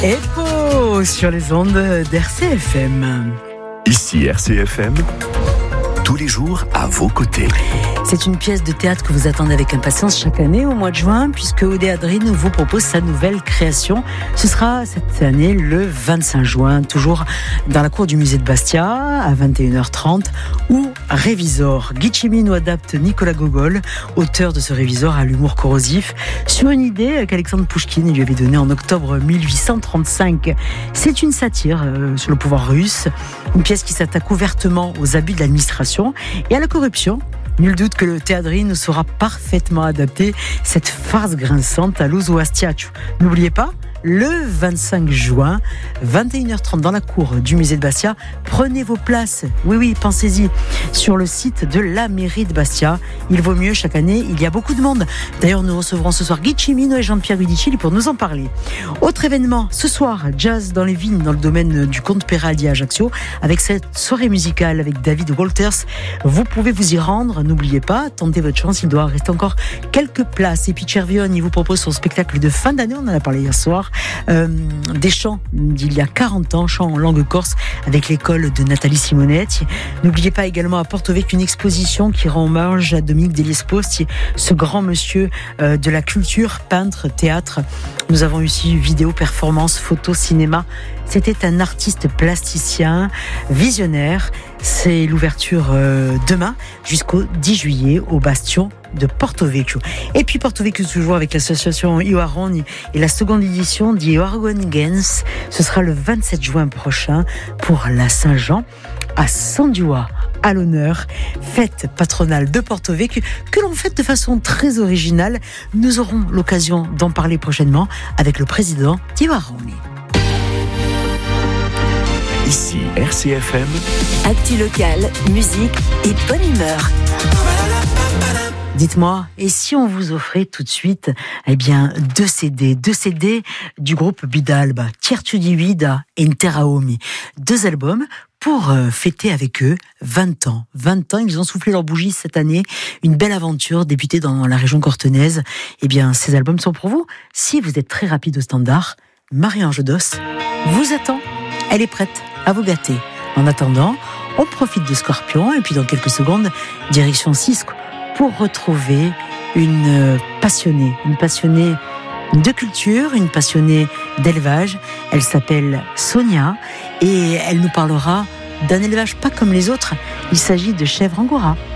Epo sur les ondes d'RCFM. Ici RCFM, tous les jours à vos côtés. C'est une pièce de théâtre que vous attendez avec impatience chaque année au mois de juin, puisque Odéadrine vous propose sa nouvelle création. Ce sera cette année le 25 juin, toujours dans la cour du musée de Bastia, à 21h30, où Révisor. Guiccimin nous adapte Nicolas Gogol, auteur de ce Révisor à l'humour corrosif, sur une idée qu'Alexandre Pouchkine lui avait donnée en octobre 1835. C'est une satire sur le pouvoir russe, une pièce qui s'attaque ouvertement aux abus de l'administration et à la corruption. Nul doute que le Teadrine saura parfaitement adapter cette farce grinçante à l'uso astiaciu. N'oubliez pas, le 25 juin, 21h30 dans la cour du musée de Bastia, prenez vos places, oui, pensez-y, sur le site de la mairie de Bastia. Il vaut mieux, chaque année, il y a beaucoup de monde. D'ailleurs, nous recevrons ce soir Guiccimin et Jean-Pierre Guidicilli pour nous en parler. Autre événement, ce soir, jazz dans les vignes, dans le domaine du Comte Peraldi à Ajaccio, avec cette soirée musicale avec David Walters. Vous pouvez vous y rendre, n'oubliez pas, tentez votre chance, il doit rester encore quelques places. Et puis Cervione, il vous propose son spectacle de fin d'année, on en a parlé hier soir. Des chants d'il y a 40 ans, chants en langue corse avec l'école de Nathalie Simonetti. N'oubliez pas également à Porto Vecchio une exposition qui rend hommage à Dominique Delisposti, ce grand monsieur de la culture, peintre, théâtre. Nous avons aussi vidéo, performance, photo, cinéma. C'était un artiste plasticien, visionnaire. C'est l'ouverture demain jusqu'au 10 juillet au Bastion de Porto Vecchio. Et puis Porto Vecchio toujours avec l'association Ioaroni et la seconde édition d'Ioargon Gens. Ce sera le 27 juin prochain pour la Saint-Jean à Sandua. À l'honneur, fête patronale de Porto Vecchio que l'on fête de façon très originale. Nous aurons l'occasion d'en parler prochainement avec le président d'Ioaroni. Ici RCFM, actu locale, musique et bonne humeur. Dites-moi, et si on vous offrait tout de suite, deux CD du groupe Bidalba, Tiertu di Vida et Interaomi, 2 albums pour fêter avec eux 20 ans. 20 ans, ils ont soufflé leur bougie cette année, une belle aventure débutée dans la région cortenaise. Ces albums sont pour vous. Si vous êtes très rapide au standard, Marie-Ange Dos vous attend. Elle est prête à vous gâter. En attendant, on profite de Scorpion et puis dans quelques secondes, direction Cisco pour retrouver une passionnée de culture, une passionnée d'élevage. Elle s'appelle Sonia et elle nous parlera d'un élevage pas comme les autres. Il s'agit de chèvres angora.